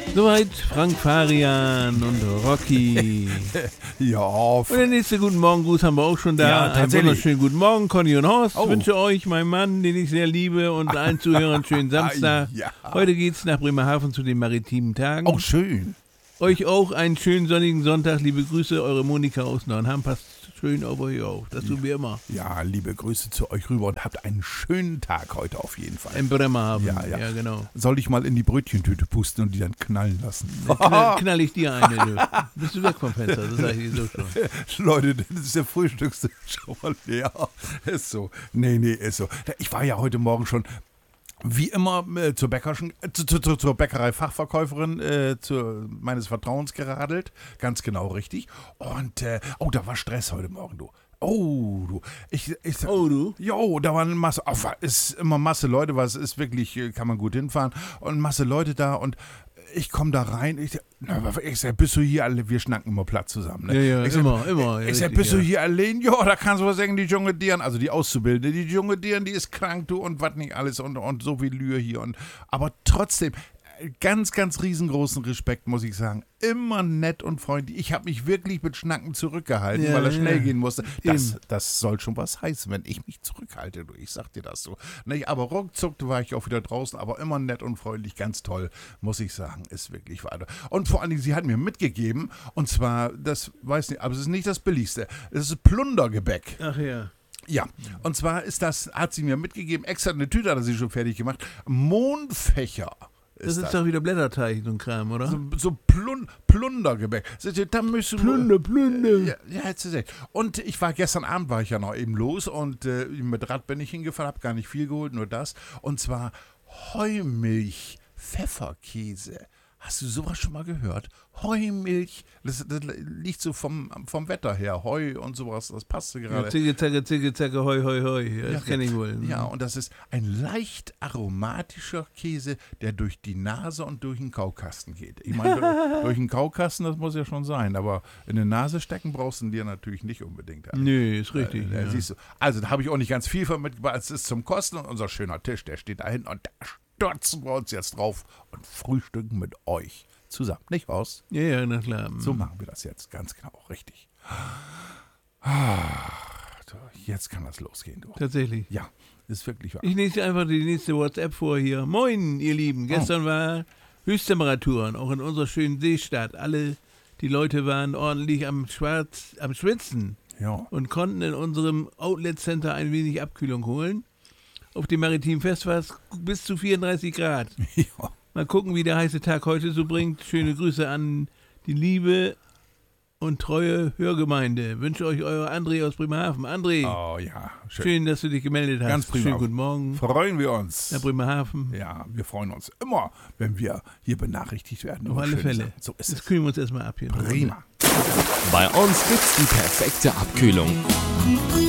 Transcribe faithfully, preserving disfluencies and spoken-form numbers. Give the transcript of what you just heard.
Soweit Frank Farian und Rocky. Ja. Und der nächste Guten Morgen-Gruß haben wir auch schon da. Ja, Einen tatsächlich. wunderschönen Guten Morgen, Conny und Horst. Oh. Ich wünsche euch, mein Mann, den ich sehr liebe, und allen Zuhörern einen schönen Samstag. Ja. Heute geht's nach Bremerhaven zu den maritimen Tagen. Oh, schön. Euch auch einen schönen sonnigen Sonntag. Liebe Grüße, eure Monika aus Neuenham. Passt schön auf euch auf. Das tun wir immer. Ja, liebe Grüße zu euch rüber und habt einen schönen Tag heute auf jeden Fall. In Bremerhaven. Ja, ja. ja, genau. Soll ich mal in die Brötchentüte pusten und die dann knallen lassen? Dann knall, knall ich dir eine. Du. Bist du weg vom Fenster, das sag ich dir so schon. Leute, das ist der Frühstückstisch schon mal leer. Ist so. Nee, nee, ist so. Ich war ja heute Morgen schon wie immer äh, zur, Bäckerschen, äh, zu, zu, zur Bäckerei-Fachverkäuferin äh, zu, meines Vertrauens geradelt. Ganz genau richtig. Und, äh, oh, da war Stress heute Morgen, du. Oh, du. Ich, ich, Oh, du? Jo, da waren Masse, oh, ist immer Masse Leute, was ist wirklich, äh, kann man gut hinfahren. Und Masse Leute da und ich komme da rein, ich, na, ich sag, bist du hier alle, wir schnacken immer Platz zusammen. Ne? Ja, ja, ich sag, immer, immer. Ich sag, richtig, bist ja. du hier allein? Ja, da kannst du was sagen, die junge Dirn, also die Auszubildende, die junge Dirn, die ist krank, du, und was nicht alles und, und so viel Lühe hier. Und, aber trotzdem, ganz, ganz riesengroßen Respekt, muss ich sagen. Immer nett und freundlich. Ich habe mich wirklich mit Schnacken zurückgehalten, Ja, weil er schnell ja. gehen musste. Das, Eben. das soll schon was heißen, wenn ich mich zurückhalte. Du. Ich sag dir das so. Nicht, aber ruckzuck war ich auch wieder draußen, aber immer nett und freundlich, ganz toll, muss ich sagen. Ist wirklich weiter. Und vor allen Dingen, sie hat mir mitgegeben, und zwar, das weiß nicht, aber es ist nicht das Billigste. Es ist Plundergebäck. Ach ja. Ja, und zwar ist das, hat sie mir mitgegeben, extra eine Tüte hat sie schon fertig gemacht. Mondfächer. Das ist doch wieder Blätterteig, so ein Kram, oder? So, so Plun Plundergebäck. Seht ihr, da müssen wir- Plunder, Plunder. Ja, ja, hättest du sehen. Und ich war gestern Abend, war ich ja noch eben los und äh, mit Rad bin ich hingefahren, habe gar nicht viel geholt, nur das. Und zwar Heumilch, Pfefferkäse. Hast du sowas schon mal gehört? Heumilch, das, das liegt so vom, vom Wetter her. Heu und sowas, das passt Ja, gerade. zicke, zacke, zicke, zacke, hoi, hoi, hoi. Ja, das kenne ich wohl. Ja, und das ist ein leicht aromatischer Käse, der durch die Nase und durch den Kaukasten geht. Ich meine, durch, durch den Kaukasten, das muss ja schon sein, aber in die Nase stecken brauchst du ihn dir natürlich nicht unbedingt. Nee, ist richtig. Äh, äh, ja. siehst du. Also, da habe ich auch nicht ganz viel von mitgebracht. Es ist zum Kosten und unser schöner Tisch, der steht da hinten und da stürzen wir uns jetzt drauf und frühstücken mit euch zusammen. Nicht, Horst? Ja, ja, na klar. So machen wir das jetzt, ganz genau, richtig. Ah, so, jetzt kann das losgehen, du. Tatsächlich. Ja, ist wirklich wahr. Ich lese einfach die nächste WhatsApp vor hier. Moin, ihr Lieben. Gestern war Höchsttemperaturen, auch in unserer schönen Seestadt. Alle, die Leute waren ordentlich am Schwarz, am Schwitzen Ja. und konnten in unserem Outlet Center ein wenig Abkühlung holen. Auf dem maritimen Fest war es bis zu vierunddreißig Grad. Ja. Mal gucken, wie der heiße Tag heute so bringt. Schöne Grüße an die liebe und treue Hörgemeinde. Wünsche euch euer André aus Bremerhaven. André, Oh ja, schön. schön, dass du dich gemeldet hast. Ganz prima. Schönen guten Morgen. Freuen wir uns. Nach Bremerhaven. Ja, wir freuen uns immer, wenn wir hier benachrichtigt werden. Auf über alle schöne Fälle. Sachen. So ist Jetzt es. kühlen wir uns erstmal ab hier. Prima. Bei uns gibt's die perfekte Abkühlung.